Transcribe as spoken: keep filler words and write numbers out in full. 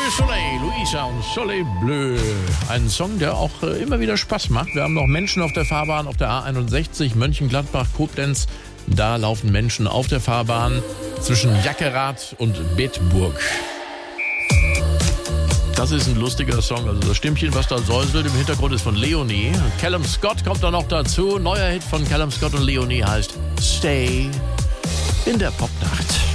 de Soleil, Luisa und Soleil Bleu. Ein Song, der auch äh, immer wieder Spaß macht. Wir haben noch Menschen auf der Fahrbahn auf der A einundsechzig, Mönchengladbach, Koblenz. Da laufen Menschen auf der Fahrbahn zwischen Jackerath und Bedburg. Das ist ein lustiger Song. Also das Stimmchen, was da säuselt im Hintergrund, ist von Leonie. Callum Scott kommt da noch dazu. Neuer Hit von Callum Scott und Leonie heißt Stay in der Popnacht.